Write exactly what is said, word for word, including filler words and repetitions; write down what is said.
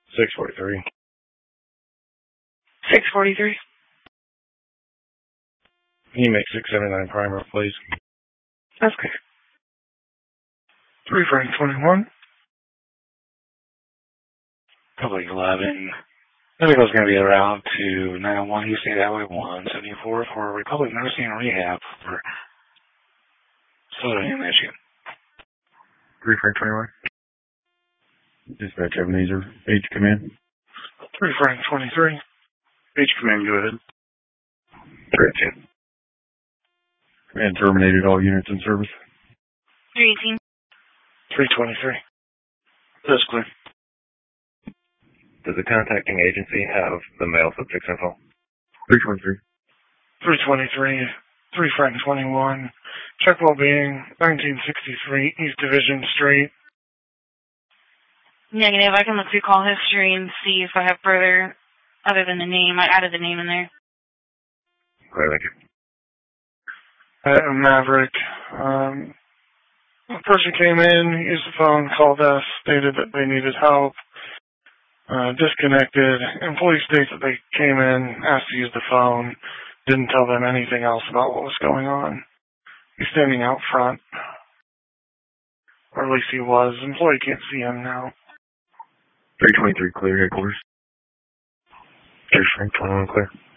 six forty-three. six forty-three. Can you make six seventy-nine primer, please? That's good. three Frank twenty-one. Public eleven. Medical's going to be around to nine oh one East State Highway one seventy-four for Republic Nursing and Rehab for Southern Michigan. three Frank twenty-one. Dispatch Ebenezer. H command. three Frank twenty-three. H command, go ahead. three eighteen. Command terminated all units in service. three eighteen. three twenty-three. That's clear. Does the contacting agency have the mail subject's info? three twenty-three. three twenty-three. three Frank twenty-one. Check well-being, nineteen sixty-three East Division Street. Negative. I can look through call history and see if I have further, other than the name. I added the name in there. Okay, thank you. Uh, Maverick. Um, a person came in, used the phone, called us, stated that they needed help. Uh, disconnected. Employee states that they came in, asked to use the phone, didn't tell them anything else about what was going on. He's standing out front. Or at least he was. Employee can't see him now. three twenty-three, clear headquarters. three Frank twenty-one, clear.